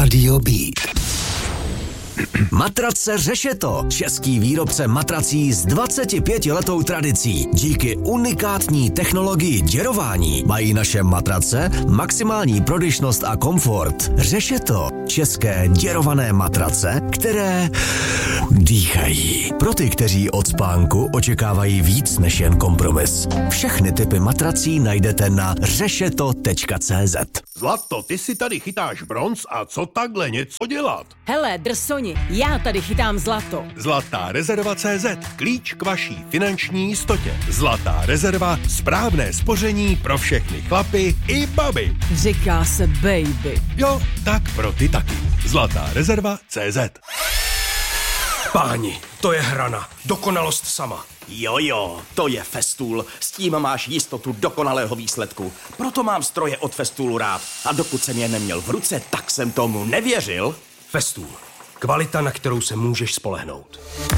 Rádio Beat. Matrace Řešeto, český výrobce matrací s 25letou tradicí. Díky unikátní technologii děrování mají naše matrace maximální prodyšnost a komfort. Řešeto, české děrované matrace, které dýchají. Pro ty, kteří od spánku očekávají víc než jen kompromis. Všechny typy matrací najdete na řešeto.cz. Zlato, ty si tady chytáš bronz a co takhle něco dělat? Hele, drsoni, já tady chytám zlato. Zlatá rezerva CZ, klíč k vaší finanční jistotě. Zlatá rezerva, správné spoření pro všechny chlapy i baby. Říká se baby. Jo, tak pro ty taky. Zlatá rezerva CZ. Páni, to je hrana. Dokonalost sama. Jo, to je Festool. S tím máš jistotu dokonalého výsledku. Proto mám stroje od Festoolu rád. A dokud jsem je neměl v ruce, tak jsem tomu nevěřil. Festool. Kvalita, na kterou se můžeš spolehnout.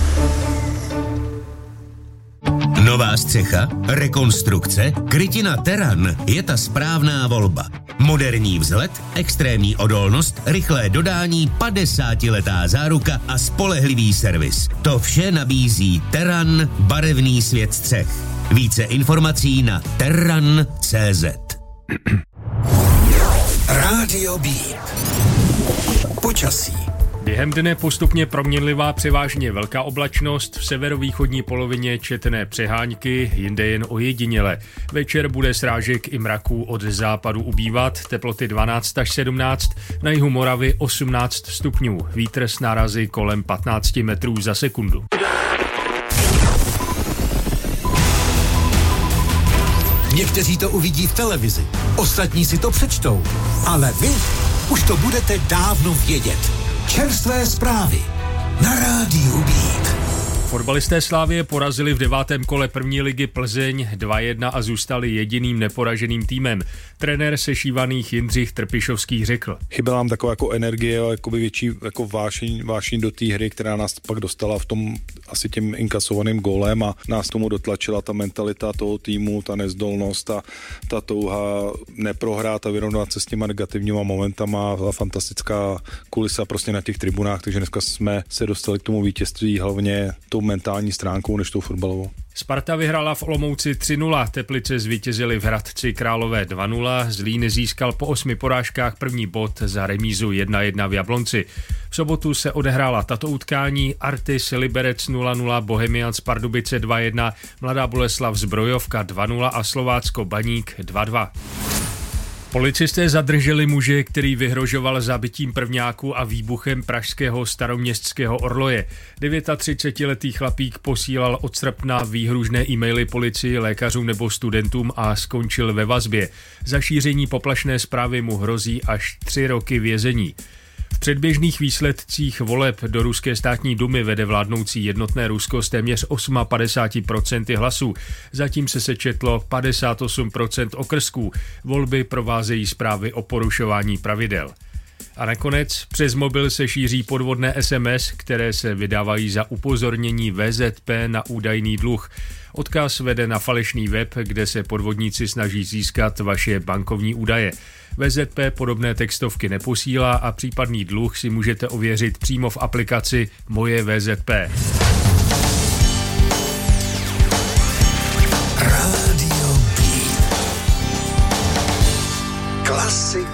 Nová střecha, rekonstrukce, krytina Terran je ta správná volba. Moderní vzhled, extrémní odolnost, rychlé dodání, 50letá záruka a spolehlivý servis. To vše nabízí Terran, barevný svět střech. Více informací na terran.cz. Rádio Beat. Počasí. Během dne postupně proměnlivá převážně velká oblačnost, v severovýchodní polovině četné přeháňky, jinde jen ojediněle. Večer bude srážek i mraků od západu ubývat, teploty 12 až 17, na jihu Moravy 18 stupňů, vítr s nárazy kolem 15 metrů za sekundu. Někteří to uvidí v televizi, ostatní si to přečtou, ale vy už to budete dávno vědět. Čerstvé zprávy na Rádiu Beat. Fotbalisté Slavie porazili v 9. kole první ligy Plzeň 2-1 a zůstali jediným neporaženým týmem. Trenér sešívaných Jindřich Trpišovský řekl: Chyběla nám taková jako energie, jakoby větší jako vášeň do té hry, která nás pak dostala v tom asi tím inkasovaným gólem a nás tomu dotlačila ta mentalita toho týmu, ta nezdolnost a ta touha neprohrát a vyrovnat se s těma negativníma momentama a fantastická kulisa prostě na těch tribunách, takže dneska jsme se dostali k tomu vítězství hlavně tou mentální stránkou než tou fotbalovou. Sparta vyhrála v Olomouci 3-0, Teplice zvítězili v Hradci Králové 2-0, Zlín získal po 8 porážkách první bod za remízu 1-1 v Jablonci. V sobotu se odehrála tato utkání: Artis Liberec 0-0, Bohemians Pardubice 2-1, Mladá Boleslav Zbrojovka 2-0 a Slovácko Baník 2-2. Policisté zadrželi muže, který vyhrožoval zabitím prvňáku a výbuchem pražského staroměstského orloje. 39letý chlapík posílal od srpna výhružné e-maily policii, lékařům nebo studentům a skončil ve vazbě. Za šíření poplašné zprávy mu hrozí až 3 roky vězení. V předběžných výsledcích voleb do ruské státní dumy vede vládnoucí Jednotné Rusko s téměř 58% hlasů. Zatím se sečetlo 58% okrsků. Volby provázejí zprávy o porušování pravidel. A nakonec přes mobil se šíří podvodné SMS, které se vydávají za upozornění VZP na údajný dluh. Odkaz vede na falešný web, kde se podvodníci snaží získat vaše bankovní údaje. VZP podobné textovky neposílá a případný dluh si můžete ověřit přímo v aplikaci Moje VZP. Rádio Beat. Klasika